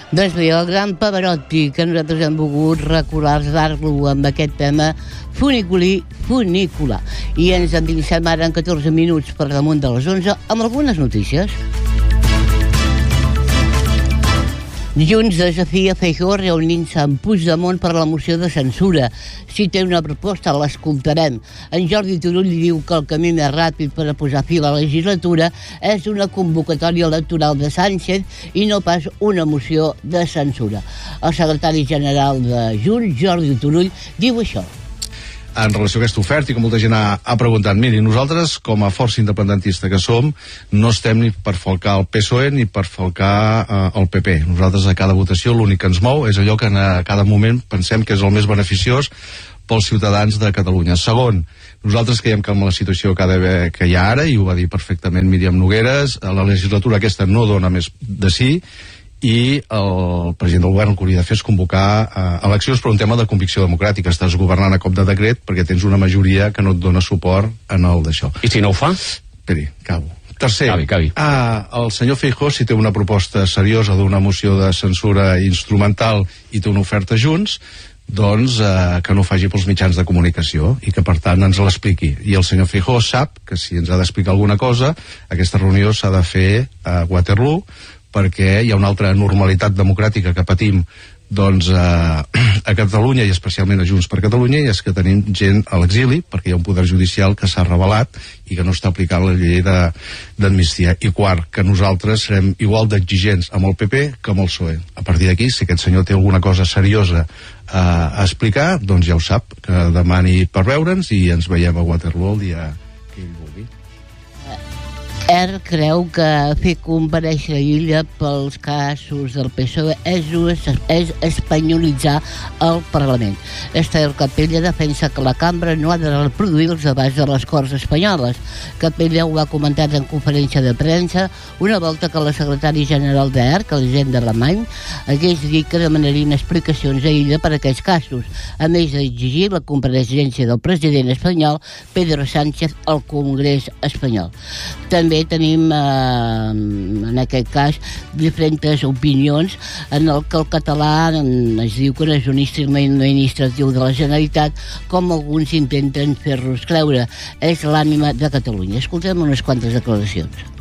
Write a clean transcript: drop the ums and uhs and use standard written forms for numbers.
Doncs bé, el gran Pavarotti, que nosaltres hem volgut recordar-lo amb aquest tema funicular. I ens endinsem ara en 14 minuts per damunt de les 11 amb algunes notícies. Junts desafia Feijóo reunint-se amb Puigdemont per la moció de censura. Si té una proposta, l'escoltarem. En Jordi Turull diu que el camí més ràpid per a posar fi a la legislatura és una convocatòria electoral de Sánchez i no pas una moció de censura. El secretari general de Junts, Jordi Turull, diu això. En relació a aquesta oferta, i que molta gent ha preguntat, miri, nosaltres, com a força independentista que som, no estem ni per falcar el PSOE ni per falcar el PP. Nosaltres a cada votació l'únic que ens mou és allò que a cada moment pensem que és el més beneficiós pels ciutadans de Catalunya. Segon, nosaltres creiem que amb la situació que hi ha ara, i ho va dir perfectament Míriam Nogueres, la legislatura aquesta no dona més de sí, i el president del govern el que hauria de fer és convocar eleccions per un tema de convicció democràtica. Estàs governant a cop de decret perquè tens una majoria que no et dona suport en el d'això. I si no ho fa? Esperi, acabo. Tercer, Cavi. El senyor Feijóo, si té una proposta seriosa d'una moció de censura instrumental i té una oferta Junts, doncs que no ho faci pels mitjans de comunicació i que per tant ens l'expliqui. I el senyor Feijóo sap que si ens ha d'explicar alguna cosa, aquesta reunió s'ha de fer a Waterloo, perquè hi ha una altra normalitat democràtica que patim doncs, a Catalunya i especialment a Junts per Catalunya, i és que tenim gent a l'exili perquè hi ha un poder judicial que s'ha rebel·lat i que no està aplicant la llei d'amnistia. I quart, que nosaltres serem igual d'exigents amb el PP que amb el PSOE. A partir d'aquí, si aquest senyor té alguna cosa seriosa a explicar, doncs ja ho sap, que demani per veure'ns i ens veiem a Waterloo el dia que ell vulgui. Creu que fer comparèixer a Illa pels casos del PSOE és espanyolitzar el Parlament. Esther Capella defensa que la cambra no ha de reproduir els debats de les Corts espanyoles. Capella ho ha comentat en conferència de premsa una volta que la secretària general d'ERC, Elisenda Alemany, hagués dit que demanarien explicacions a Illa per aquests casos, a més d'exigir la compareixença del president espanyol Pedro Sánchez al Congrés espanyol. També tenim, en aquest cas, diferents opinions en el que el català es diu que no és un instrument administratiu de la Generalitat, com alguns intenten fer-nos creure. És l'ànima de Catalunya. Escoltem unes quantes declaracions.